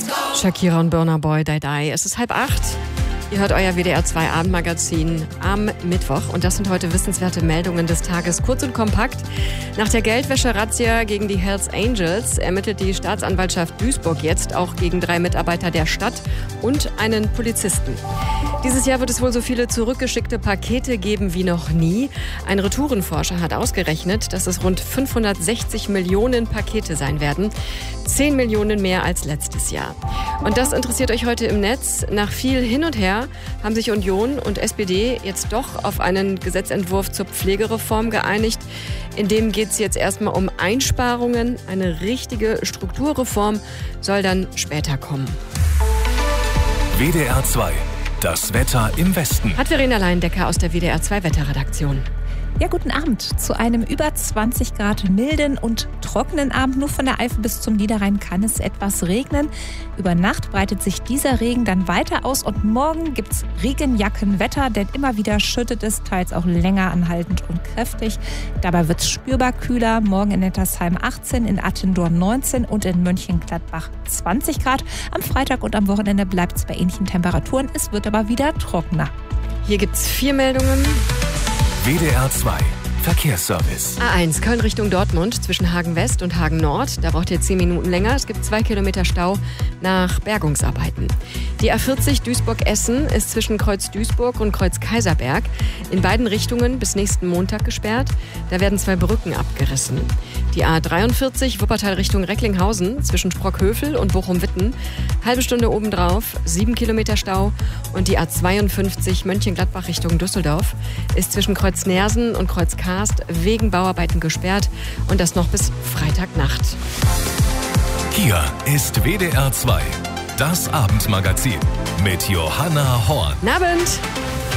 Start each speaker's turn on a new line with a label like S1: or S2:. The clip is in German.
S1: Shakira und Burna Boy, Die Die. Es ist 7:30. Ihr hört euer WDR 2 Abendmagazin am Mittwoch. Und das sind heute wissenswerte Meldungen des Tages. Kurz und kompakt. Nach der Geldwäsche-Razzia gegen die Hells Angels ermittelt die Staatsanwaltschaft Duisburg jetzt auch gegen 3 Mitarbeiter der Stadt und einen Polizisten. Dieses Jahr wird es wohl so viele zurückgeschickte Pakete geben wie noch nie. Ein Retourenforscher hat ausgerechnet, dass es rund 560 Millionen Pakete sein werden. 10 Millionen mehr als letztes Jahr. Und das interessiert euch heute im Netz. Nach viel hin und her haben sich Union und SPD jetzt doch auf einen Gesetzentwurf zur Pflegereform geeinigt. In dem geht es jetzt erstmal um Einsparungen. Eine richtige Strukturreform soll dann später kommen.
S2: WDR 2. Das Wetter im Westen.
S1: Hat Verena Leindecker aus der WDR 2 Wetterredaktion.
S3: Ja, guten Abend. Zu einem über 20 Grad milden und trockenen Abend. Nur von der Eifel bis zum Niederrhein kann es etwas regnen. Über Nacht breitet sich dieser Regen dann weiter aus und morgen gibt's Regenjackenwetter, denn immer wieder schüttet es, teils auch länger anhaltend und kräftig. Dabei wird's spürbar kühler. Morgen in Nettersheim 18, in Attendorn 19 und in Mönchengladbach 20 Grad. Am Freitag und am Wochenende bleibt's bei ähnlichen Temperaturen. Es wird aber wieder trockener.
S1: Hier gibt's 4 Meldungen.
S2: WDR 2. Verkehrsservice.
S1: A1 Köln Richtung Dortmund zwischen Hagen West und Hagen Nord. Da braucht ihr 10 Minuten länger. Es gibt 2 Kilometer Stau nach Bergungsarbeiten. Die A40 Duisburg-Essen ist zwischen Kreuz Duisburg und Kreuz Kaiserberg in beiden Richtungen bis nächsten Montag gesperrt. Da werden 2 Brücken abgerissen. Die A43 Wuppertal Richtung Recklinghausen zwischen Sprockhövel und Bochum-Witten. Halbe Stunde obendrauf, 7 Kilometer Stau. Und die A52 Mönchengladbach Richtung Düsseldorf ist zwischen Kreuz Nersen und Kreuz Karst wegen Bauarbeiten gesperrt. Und das noch bis Freitagnacht.
S2: Hier ist WDR 2. Das Abendmagazin mit Johanna Horn.
S1: Guten Abend.